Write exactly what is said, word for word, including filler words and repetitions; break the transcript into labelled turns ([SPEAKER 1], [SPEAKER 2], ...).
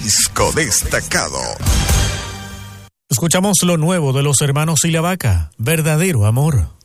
[SPEAKER 1] Disco destacado.
[SPEAKER 2] Escuchamos lo nuevo de los hermanos y la vaca, Verdadero Amor.